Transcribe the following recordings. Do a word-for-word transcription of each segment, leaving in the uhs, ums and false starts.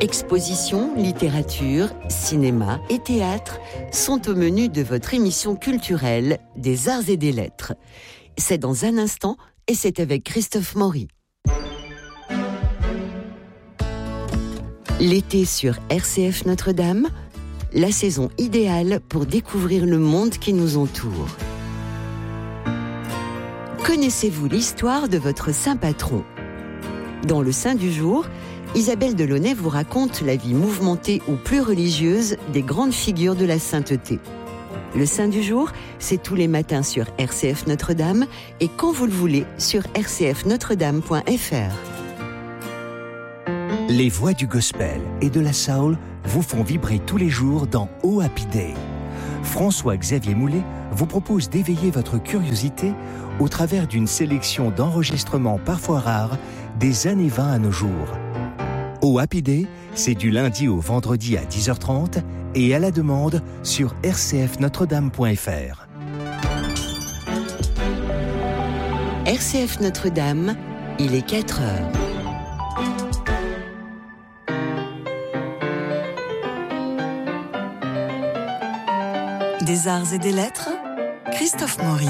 Expositions, littérature, cinéma et théâtre sont au menu de votre émission culturelle des Arts et des Lettres. C'est dans un instant et c'est avec Christophe Maury. L'été sur R C F Notre-Dame, la saison idéale pour découvrir le monde qui nous entoure. Connaissez-vous l'histoire de votre saint patron ? Dans le Saint du jour, Isabelle Delaunay vous raconte la vie mouvementée ou plus religieuse des grandes figures de la sainteté. Le Saint du jour, c'est tous les matins sur R C F Notre-Dame et quand vous le voulez sur r c f notre dame point f r. Les voix du gospel et de la soul vous font vibrer tous les jours dans Oh Happy Day. François-Xavier Moulet vous propose d'éveiller votre curiosité au travers d'une sélection d'enregistrements parfois rares des années vingt à nos jours. Oh Happy Day, c'est du lundi au vendredi à dix heures trente et à la demande sur r c f notre dame point f r. R C F Notre-Dame, il est quatre heures. Des arts et des lettres, Christophe Maury.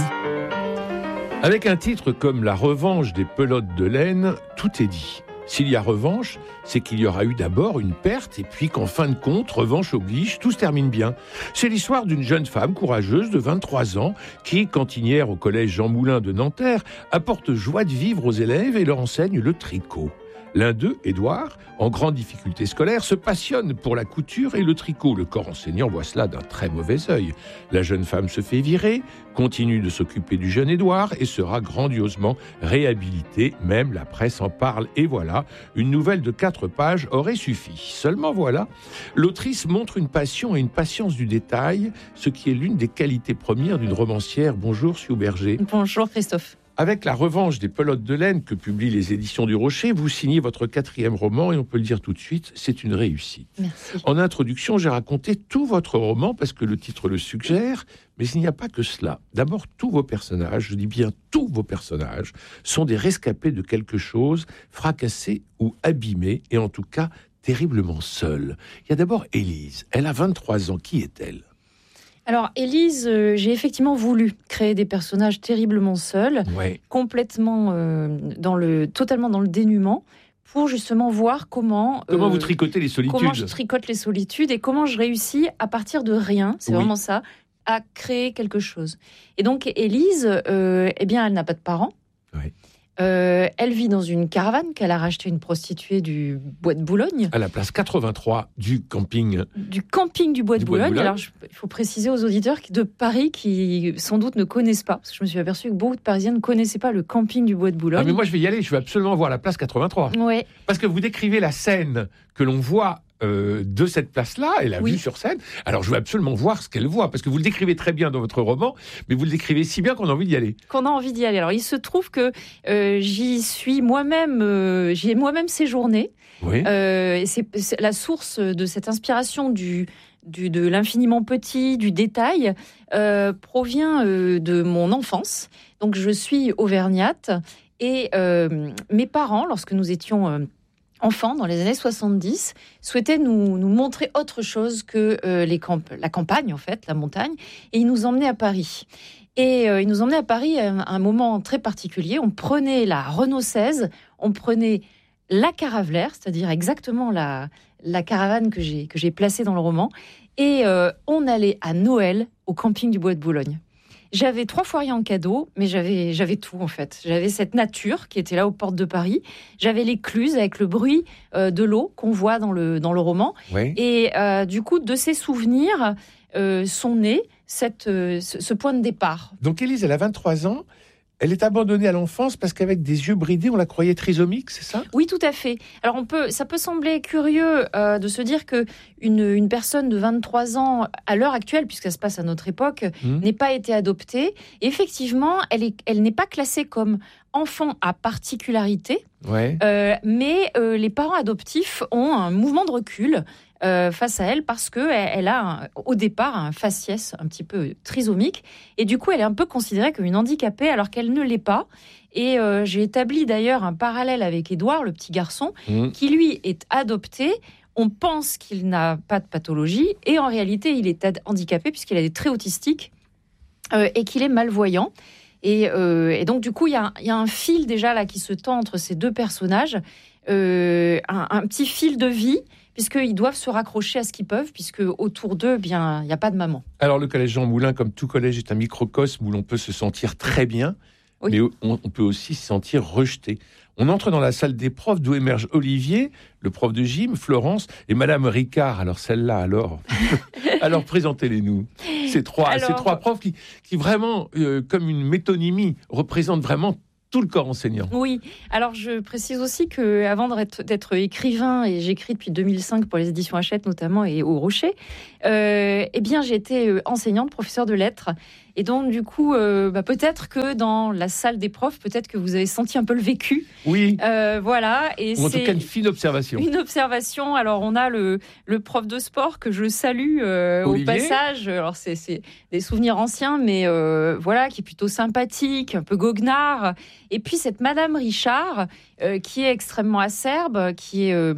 Avec un titre comme La revanche des pelotes de laine, tout est dit. S'il y a revanche, c'est qu'il y aura eu d'abord une perte et puis qu'en fin de compte, revanche oblige, tout se termine bien. C'est l'histoire d'une jeune femme courageuse de vingt-trois ans qui, cantinière au collège Jean Moulin de Nanterre, apporte joie de vivre aux élèves et leur enseigne le tricot. L'un d'eux, Édouard, en grande difficulté scolaire, se passionne pour la couture et le tricot. Le corps enseignant voit cela d'un très mauvais œil. La jeune femme se fait virer, continue de s'occuper du jeune Édouard et sera grandiosement réhabilitée. Même la presse en parle. Et voilà, une nouvelle de quatre pages aurait suffi. Seulement voilà, l'autrice montre une passion et une patience du détail, ce qui est l'une des qualités premières d'une romancière. Bonjour, Sue Berger. Bonjour, Christophe. Avec La revanche des pelotes de laine que publient les éditions du Rocher, vous signez votre quatrième roman et on peut le dire tout de suite, c'est une réussite. Merci. En introduction, j'ai raconté tout votre roman parce que le titre le suggère, mais il n'y a pas que cela. D'abord, tous vos personnages, je dis bien tous vos personnages, sont des rescapés de quelque chose, fracassés ou abîmés, et en tout cas terriblement seuls. Il y a d'abord Élise, elle a vingt-trois ans, qui est-elle ? Alors, Élise, euh, j'ai effectivement voulu créer des personnages terriblement seuls, ouais. complètement euh, dans le, totalement dans le dénuement, pour justement voir comment... Comment euh, vous tricotez les solitudes. Comment je tricote les solitudes et comment je réussis, à partir de rien, c'est oui. vraiment ça, à créer quelque chose. Et donc, Élise, euh, eh bien, elle n'a pas de parents. Ouais. Euh, elle vit dans une caravane qu'elle a rachetée une prostituée du Bois de Boulogne. À la place quatre-vingt-trois du camping. Du camping du Bois de, du Boulogne. Bois de Boulogne. Alors, il faut préciser aux auditeurs de Paris qui, sans doute, ne connaissent pas. Parce que je me suis aperçue que beaucoup de Parisiens ne connaissaient pas le camping du Bois de Boulogne. Ah, mais moi, je vais y aller. Je veux absolument voir la place quatre-vingt-trois. Ouais. Parce que vous décrivez la scène que l'on voit Euh, de cette place-là, et la oui. vue sur scène. Alors, je veux absolument voir ce qu'elle voit, parce que vous le décrivez très bien dans votre roman, mais vous le décrivez si bien qu'on a envie d'y aller. Qu'on a envie d'y aller. Alors, il se trouve que euh, j'y suis moi-même, euh, j'y ai moi-même séjourné. Oui. Euh, et c'est, c'est la source de cette inspiration du, du, de l'infiniment petit, du détail, euh, provient euh, de mon enfance. Donc, je suis auvergnate, et euh, mes parents, lorsque nous étions... Euh, enfants, dans les années soixante-dix, souhaitaient nous, nous montrer autre chose que euh, les camp- la campagne, en fait, la montagne, et ils nous emmenaient à Paris. Et euh, ils nous emmenaient à Paris à un, à un moment très particulier. On prenait la Renault seize, on prenait la Caravelaire, c'est-à-dire exactement la, la caravane que j'ai, que j'ai placée dans le roman, et euh, on allait à Noël au camping du Bois de Boulogne. J'avais trois fois rien en cadeau, mais j'avais, j'avais tout en fait. J'avais cette nature qui était là aux portes de Paris. J'avais l'écluse avec le bruit euh, de l'eau qu'on voit dans le, dans le roman. Oui. Et euh, du coup, de ces souvenirs euh, sont nés cette, euh, ce, ce point de départ. Donc Élise, elle a vingt-trois ans. Elle est abandonnée à l'enfance parce qu'avec des yeux bridés, on la croyait trisomique, c'est ça ? Oui, tout à fait. Alors, on peut, ça peut sembler curieux euh, de se dire que une, une personne de vingt-trois ans, à l'heure actuelle, puisque ça se passe à notre époque, mmh. n'ait pas été adoptée. Et effectivement, elle, est, elle n'est pas classée comme enfant à particularité, ouais. euh, mais euh, les parents adoptifs ont un mouvement de recul Euh, face à elle parce qu'elle elle a un, au départ un faciès un petit peu trisomique et du coup elle est un peu considérée comme une handicapée alors qu'elle ne l'est pas. Et euh, j'ai établi d'ailleurs un parallèle avec Édouard, le petit garçon, mmh. qui lui est adopté. On pense qu'il n'a pas de pathologie et en réalité, il est handicapé puisqu'il a des traits autistiques euh, et qu'il est malvoyant. Et, euh, et donc, du coup, il y a, y a un fil déjà là qui se tend entre ces deux personnages, euh, un, un petit fil de vie, puisqu'ils doivent se raccrocher à ce qu'ils peuvent, puisque autour d'eux, bien, il n'y a pas de maman. Alors, le collège Jean Moulin, comme tout collège, est un microcosme où l'on peut se sentir très bien, oui. mais on, on peut aussi se sentir rejeté. On entre dans la salle des profs, d'où émerge Olivier, le prof de gym, Florence et Madame Ricard. Alors celle-là, alors, alors présentez-les-nous. Ces trois, alors... ces trois profs qui, qui vraiment, euh, comme une métonymie, représentent vraiment tout le corps enseignant. Oui, alors je précise aussi qu'avant d'être, d'être écrivain, et j'écris depuis deux mille cinq pour les éditions Hachette notamment et au Rocher, euh, eh bien j'ai été enseignante, professeure de lettres. Et donc, du coup, euh, bah, peut-être que dans la salle des profs, peut-être que vous avez senti un peu le vécu. Oui. Euh, voilà. Et Ou en c'est tout cas, une fine observation. Une observation. Alors, on a le, le prof de sport que je salue euh, au passage. Alors, c'est, c'est des souvenirs anciens, mais euh, voilà, qui est plutôt sympathique, un peu goguenard. Et puis, cette Madame Richard, euh, qui est extrêmement acerbe, qui est euh,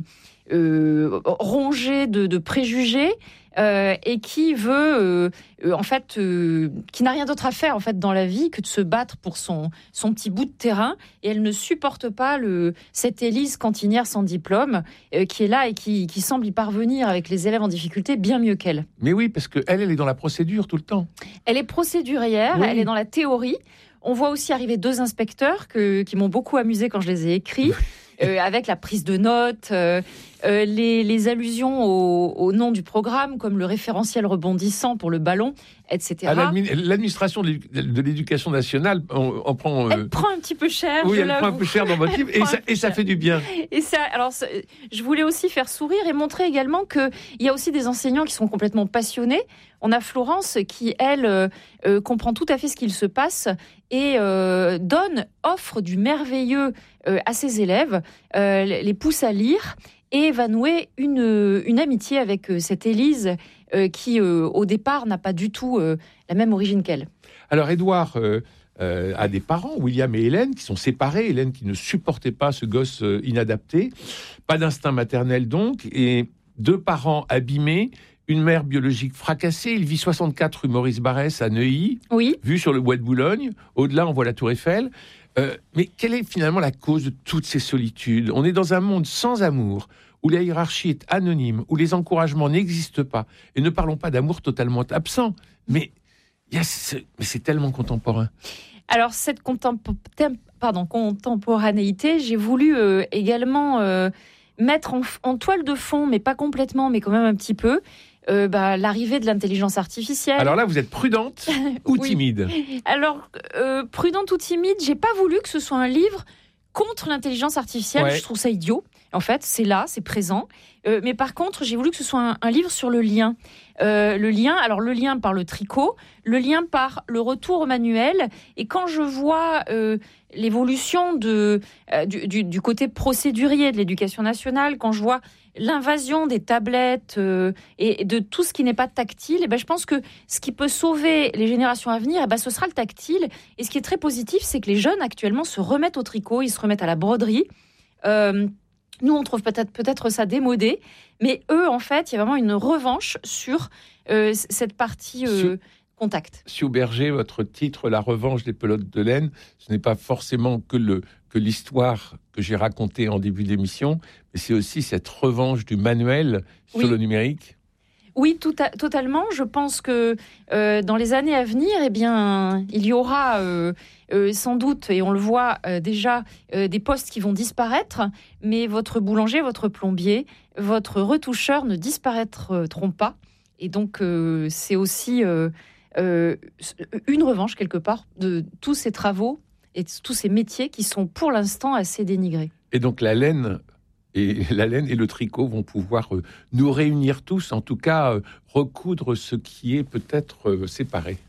euh, rongée de, de préjugés. Euh, et qui veut, euh, euh, en fait, euh, qui n'a rien d'autre à faire en fait dans la vie que de se battre pour son son petit bout de terrain. Et elle ne supporte pas le cette Élise cantinière sans diplôme euh, qui est là et qui, qui semble y parvenir avec les élèves en difficulté bien mieux qu'elle. Mais oui, parce que elle, elle est dans la procédure tout le temps. Elle est procédurière, oui. Elle est dans la théorie. On voit aussi arriver deux inspecteurs que, qui m'ont beaucoup amusé quand je les ai écrits. Euh, avec la prise de notes, euh, euh, les, les allusions au, au nom du programme, comme le référentiel rebondissant pour le ballon, et cetera. À l'administration de l'éducation nationale, on, on prend... Euh... Elle prend un petit peu cher. Oui, je elle l'avoue. prend un peu cher dans votre livre, et ça, et ça fait du bien. Et ça, alors, ça, je voulais aussi faire sourire et montrer également qu'il y a aussi des enseignants qui sont complètement passionnés. On a Florence qui, elle, euh, euh, comprend tout à fait ce qu'il se passe et euh, donne, offre du merveilleux euh, à ses élèves, euh, les pousse à lire et va nouer une, une amitié avec euh, cette Élise euh, qui, euh, au départ, n'a pas du tout euh, la même origine qu'elle. Alors, Édouard euh, euh, a des parents, William et Hélène, qui sont séparés. Hélène qui ne supportait pas ce gosse euh, inadapté. Pas d'instinct maternel, donc. Et deux parents abîmés. Une mère biologique fracassée. Il vit soixante-quatre rue Maurice Barrès à Neuilly, oui. Vue sur le bois de Boulogne. Au-delà, on voit la Tour Eiffel. Euh, mais quelle est finalement la cause de toutes ces solitudes ? On est dans un monde sans amour, où la hiérarchie est anonyme, où les encouragements n'existent pas. Et ne parlons pas d'amour totalement absent. Mais, y a ce... mais c'est tellement contemporain. Alors, cette contempo... Pardon, contemporanéité, j'ai voulu euh, également euh, mettre en, en toile de fond, mais pas complètement, mais quand même un petit peu, Euh, bah, l'arrivée de l'intelligence artificielle. Alors là, vous êtes prudente ou oui. timide ? Alors, euh, prudente ou timide, j'ai pas voulu que ce soit un livre contre l'intelligence artificielle. Ouais. Je trouve ça idiot. En fait, c'est là, c'est présent. Euh, mais par contre, j'ai voulu que ce soit un, un livre sur le lien. Euh, le lien, alors le lien par le tricot, le lien par le retour au manuel. Et quand je vois euh, l'évolution de, euh, du, du, du côté procédurier de l'éducation nationale, quand je vois l'invasion des tablettes euh, et de tout ce qui n'est pas tactile, et ben je pense que ce qui peut sauver les générations à venir, et ben ce sera le tactile. Et ce qui est très positif, c'est que les jeunes actuellement se remettent au tricot, ils se remettent à la broderie. Euh, nous, on trouve peut-être, peut-être ça démodé, mais eux, en fait, il y a vraiment une revanche sur euh, cette partie euh, contact. Sue Berger, votre titre, La revanche des pelotes de laine, ce n'est pas forcément que, le, que l'histoire que j'ai racontée en début d'émission, mais c'est aussi cette revanche du manuel sur oui. le numérique. Oui, tout à, totalement. Je pense que euh, dans les années à venir, eh bien, il y aura euh, euh, sans doute, et on le voit euh, déjà, euh, des postes qui vont disparaître, mais votre boulanger, votre plombier, votre retoucheur ne disparaîtront pas. Et donc, euh, c'est aussi euh, euh, une revanche, quelque part, de tous ces travaux et de tous ces métiers qui sont pour l'instant assez dénigrés. Et donc, la laine... Et la laine et le tricot vont pouvoir euh, nous réunir tous, en tout cas euh, recoudre ce qui est peut-être euh, séparé.